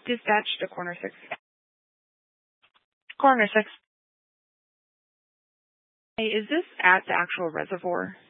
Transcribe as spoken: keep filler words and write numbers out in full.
Dispatch to corner six. Corner six. Hey, is this at the actual reservoir?